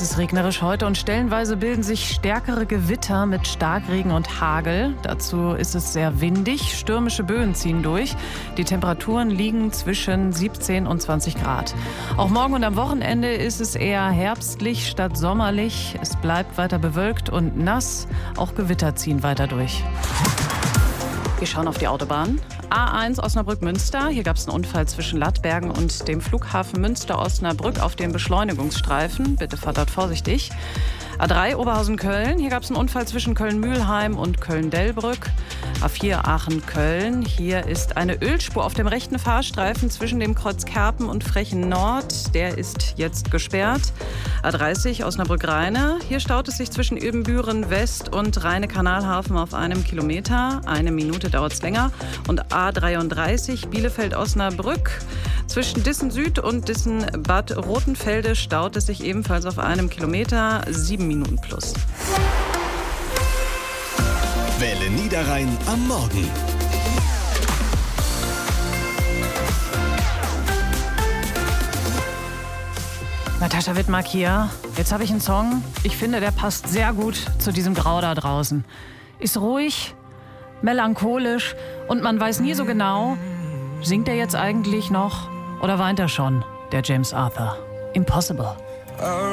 ist regnerisch heute und stellenweise bilden sich stärkere Gewitter mit Starkregen und Hagel. Dazu ist es sehr windig, stürmische Böen ziehen durch. Die Temperaturen liegen zwischen 17 und 20 Grad. Auch morgen und am Wochenende ist es eher herbstlich statt sommerlich. Es bleibt weiter bewölkt und nass. Auch Gewitter ziehen weiter durch. Wir schauen auf die Autobahn. A1 Osnabrück-Münster. Hier gab es einen Unfall zwischen Lattbergen und dem Flughafen Münster-Osnabrück auf dem Beschleunigungsstreifen. Bitte fahrt dort vorsichtig. A3 Oberhausen-Köln. Hier gab es einen Unfall zwischen Köln-Mühlheim und Köln-Dellbrück. A4 Aachen-Köln. Hier ist eine Ölspur auf dem rechten Fahrstreifen zwischen dem Kreuz Kerpen und Frechen Nord. Der ist jetzt gesperrt. A30 Osnabrück-Rheine. Hier staut es sich zwischen Ibbenbüren West und Rheine-Kanalhafen auf 1 Kilometer. 1 Minute dauert es länger. Und A33 Bielefeld-Osnabrück. Zwischen Dissen Süd und Dissen Bad Rotenfelde staut es sich ebenfalls auf 1 Kilometer. 7 Minuten plus. Welle Niederrhein am Morgen. Natascha Wittmark hier. Jetzt habe ich einen Song. Ich finde, der passt sehr gut zu diesem Grau da draußen. Ist ruhig, melancholisch und man weiß nie so genau, singt er jetzt eigentlich noch oder weint er schon, der James Arthur? Impossible.